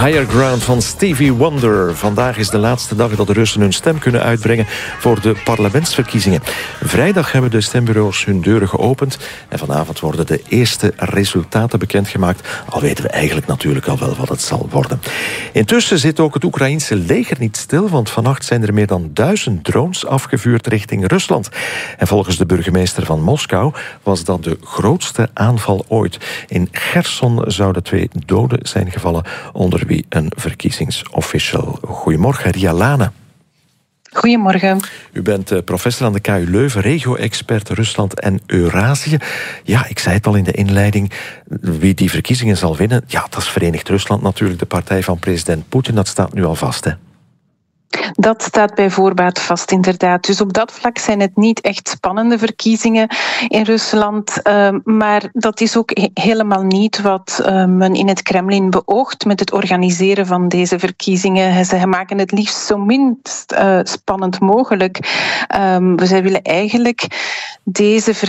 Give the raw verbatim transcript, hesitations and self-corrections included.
Higher Ground van Stevie Wonder. Vandaag is de laatste dag dat de Russen hun stem kunnen uitbrengen voor de parlementsverkiezingen. Vrijdag hebben de stembureaus hun deuren geopend en vanavond worden de eerste resultaten bekendgemaakt. Al weten we eigenlijk natuurlijk al wel wat het zal worden. Intussen zit ook het Oekraïense leger niet stil, want vannacht zijn er meer dan duizend drones afgevuurd richting Rusland. En volgens de burgemeester van Moskou was dat de grootste aanval ooit. In Gerson zouden twee doden zijn gevallen, onder wie een verkiezingsofficial. Goedemorgen, Ria Lane. Goedemorgen. U bent professor aan de K U Leuven, regio-expert Rusland en Eurazië. Ja, ik zei het al in de inleiding, wie die verkiezingen zal winnen, ja, dat is Verenigd Rusland natuurlijk, de partij van president Poetin, dat staat nu al vast, hè? Dat staat bij voorbaat vast, inderdaad. Dus op dat vlak zijn het niet echt spannende verkiezingen in Rusland. Uh, maar dat is ook he- helemaal niet wat uh, men in het Kremlin beoogt met het organiseren van deze verkiezingen. Ze maken het liefst zo minst uh, spannend mogelijk. Um, zij willen eigenlijk deze verkiezingen